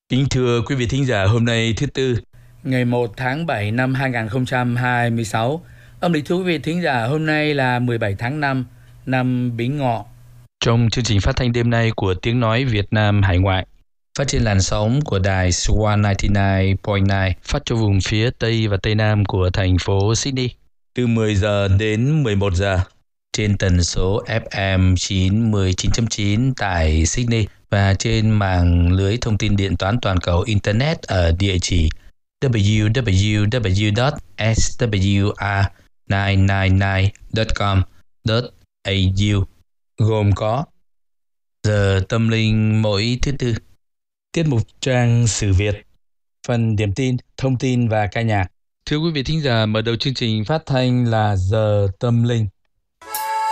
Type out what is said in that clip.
Kính thưa quý vị thính giả, hôm nay thứ Tư, Ngày 1 tháng 7 năm 2026. Âm lịch thú vị thính giả, hôm nay là 17 tháng 5 năm Bính Ngọ. trong chương trình phát thanh đêm nay của Tiếng Nói Việt Nam Hải Ngoại, phát trên làn sóng của đài Swan 99.9 phát cho vùng phía Tây và Tây Nam của thành phố Sydney từ 10 giờ đến 11 giờ trên tần số FM 99.9 tại Sydney và trên mạng lưới thông tin điện toán toàn cầu Internet ở địa chỉ www.swr999.com.au, gồm có giờ tâm linh mỗi thứ Tư, tiết mục trang sử Việt, phần điểm tin, thông tin và ca nhạc. Thưa quý vị thính giả, mở đầu chương trình phát thanh là giờ tâm linh.